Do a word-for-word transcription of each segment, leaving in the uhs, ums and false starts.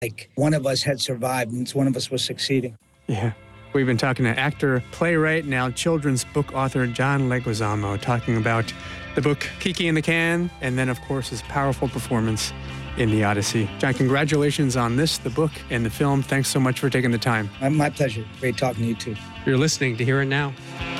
like one of us had survived and one of us was succeeding. Yeah. We've been talking to actor, playwright, now children's book author John Leguizamo, talking about the book Kiki in the Can, and then, of course, his powerful performance in The Odyssey. John, congratulations on this, the book, and the film. Thanks so much for taking the time. My pleasure. Great talking to you, too. You're listening to Here and Now.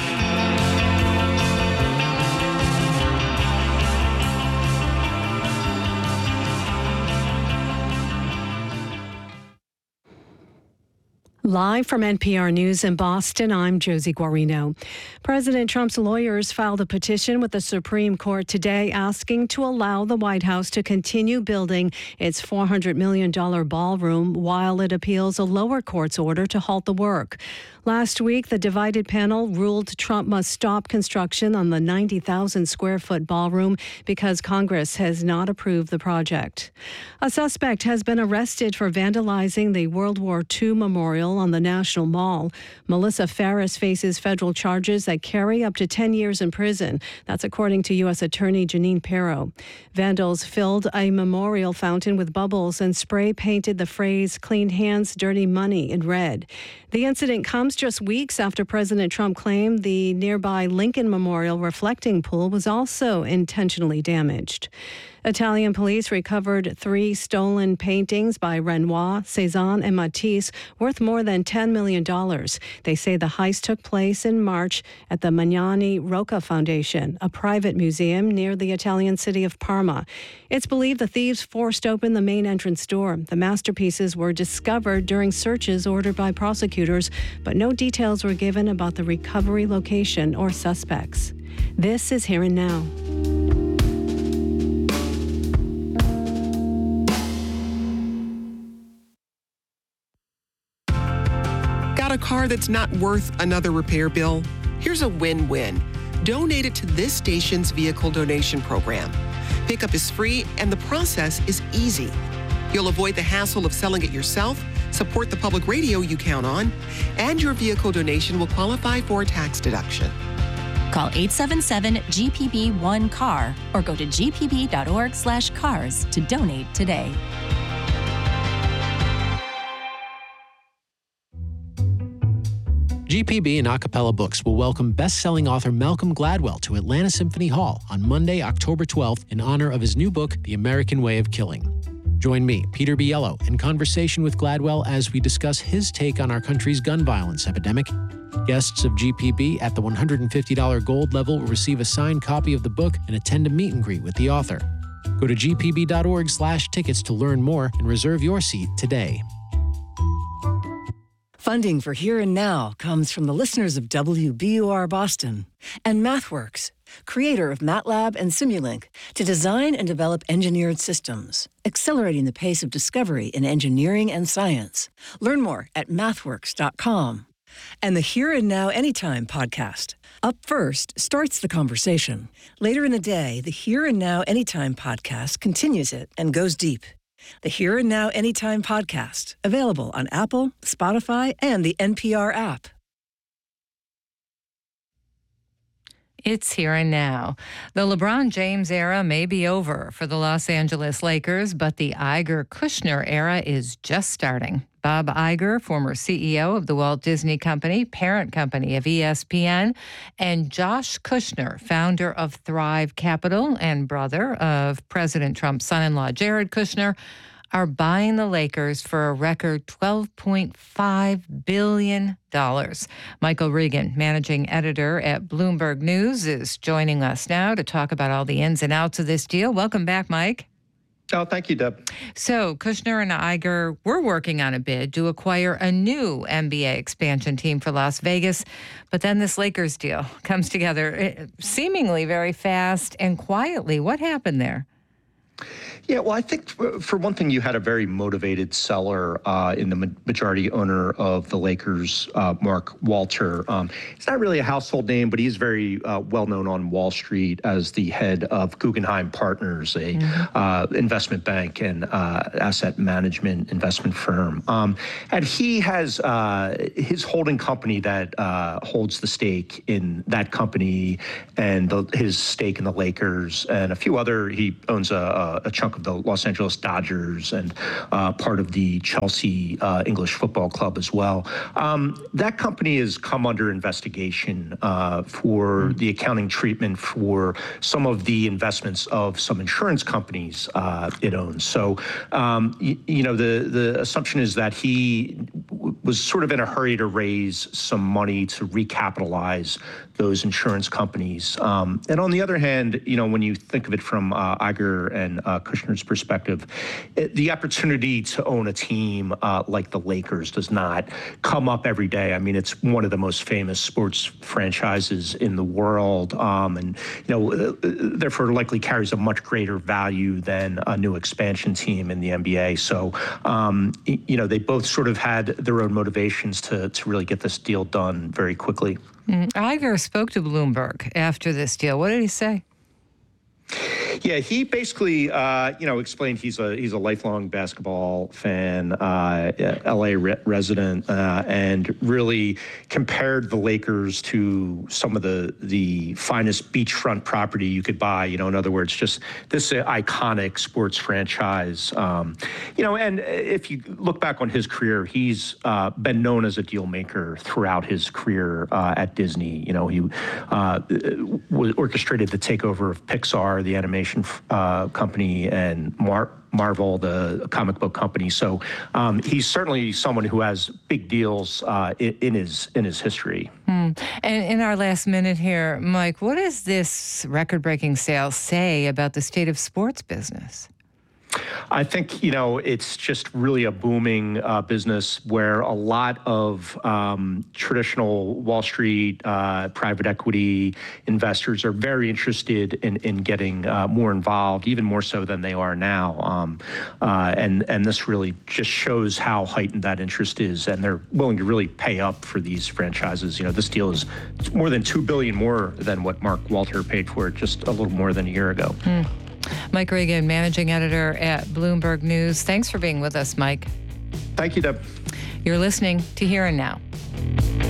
Live from N P R News in Boston, I'm Josie Guarino. President Trump's lawyers filed a petition with the Supreme Court today asking to allow the White House to continue building its four hundred million dollars ballroom while it appeals a lower court's order to halt the work. Last week, the divided panel ruled Trump must stop construction on the ninety thousand square foot ballroom because Congress has not approved the project. A suspect has been arrested for vandalizing the World War Two memorial on the National Mall. Melissa Ferris faces federal charges that carry up to ten years in prison. That's according to U S Attorney Janine Pirro. Vandals filled a memorial fountain with bubbles and spray painted the phrase "Clean Hands, Dirty Money" in red. The incident comes just weeks after President Trump claimed the nearby Lincoln Memorial reflecting pool was also intentionally damaged. Italian police recovered three stolen paintings by Renoir, Cézanne, and Matisse worth more than ten million dollars. They say the heist took place in March at the Magnani Rocca Foundation, a private museum near the Italian city of Parma. It's believed the thieves forced open the main entrance door. The masterpieces were discovered during searches ordered by prosecutors, but no details were given about the recovery location or suspects. This is Here and Now. Got a car that's not worth another repair bill? Here's a win-win. Donate it to this station's vehicle donation program. Pickup is free and the process is easy. You'll avoid the hassle of selling it yourself, support the public radio you count on, and your vehicle donation will qualify for a tax deduction. Call eight seven seven G P B one C A R or go to g p b dot org slash cars to donate today. G P B and Acapella Books will welcome best-selling author Malcolm Gladwell to Atlanta Symphony Hall on Monday, October twelfth, in honor of his new book, The American Way of Killing. Join me, Peter Biello, in conversation with Gladwell as we discuss his take on our country's gun violence epidemic. Guests of G P B at the one hundred fifty dollars gold level will receive a signed copy of the book and attend a meet and greet with the author. Go to g p b dot org slash tickets to learn more and reserve your seat today. Funding for Here and Now comes from the listeners of W B U R Boston and MathWorks, creator of MATLAB and Simulink, to design and develop engineered systems, accelerating the pace of discovery in engineering and science. Learn more at mathworks dot com. And the Here and Now Anytime podcast. Up First starts the conversation. Later in the day, the Here and Now Anytime podcast continues it and goes deep. The Here and Now Anytime podcast, available on Apple, Spotify, and the N P R app. It's Here and Now. The LeBron James era may be over for the Los Angeles Lakers, but the Iger-Kushner era is just starting. Bob Iger, former C E O of the Walt Disney Company, parent company of E S P N, and Josh Kushner, founder of Thrive Capital and brother of President Trump's son-in-law, Jared Kushner, are buying the Lakers for a record twelve point five billion dollars. Michael Regan, managing editor at Bloomberg News, is joining us now to talk about all the ins and outs of this deal. Welcome back, Mike. Oh, thank you, Deb. So Kushner and Iger were working on a bid to acquire a new N B A expansion team for Las Vegas, but then this Lakers deal comes together seemingly very fast and quietly. What happened there? Yeah, well, I think for one thing, you had a very motivated seller uh, in the majority owner of the Lakers, uh, Mark Walter. Um, he's not really a household name, but he's very uh, well known on Wall Street as the head of Guggenheim Partners, a mm-hmm. uh, investment bank and uh, asset management investment firm. Um, and he has uh, his holding company that uh, holds the stake in that company and the, his stake in the Lakers and a few other. He owns a, a chunk of of the Los Angeles Dodgers and uh, part of the Chelsea uh, English Football Club as well. Um, that company has come under investigation uh, for the accounting treatment for some of the investments of some insurance companies uh, it owns. So, um, you, you know, the, the assumption is that he w- was sort of in a hurry to raise some money to recapitalize those insurance companies. Um, and on the other hand, you know, when you think of it from uh, Iger and uh, Kushner's perspective, it, the opportunity to own a team uh, like the Lakers does not come up every day. I mean, it's one of the most famous sports franchises in the world, um, and you know, therefore likely carries a much greater value than a new expansion team in the N B A. So, um, you know, they both sort of had their own motivations to to really get this deal done very quickly. Mm. Iger spoke to Bloomberg after this deal. What did he say? Yeah, he basically, uh, you know, explained he's a he's a lifelong basketball fan, uh, L A re- resident, uh, and really compared the Lakers to some of the the finest beachfront property you could buy. You know, in other words, just this iconic sports franchise. Um, you know, and if you look back on his career, he's uh, been known as a deal maker throughout his career uh, at Disney. You know, he uh, was orchestrated the takeover of Pixar, the animation uh, company, and Mar- Marvel, the comic book company. So um, he's certainly someone who has big deals uh, in, in his in his history. Mm. And in our last minute here, Mike, what does this record-breaking sale say about the state of sports business? I think, you know, it's just really a booming uh, business where a lot of um, traditional Wall Street uh, private equity investors are very interested in, in getting uh, more involved, even more so than they are now. Um, uh, and, and this really just shows how heightened that interest is. And they're willing to really pay up for these franchises. You know, this deal is more than two billion dollars more than what Mark Walter paid for it just a little more than a year ago. Mm. Mike Regan, managing editor at Bloomberg News. Thanks for being with us, Mike. Thank you, Deb. You're listening to Here and Now.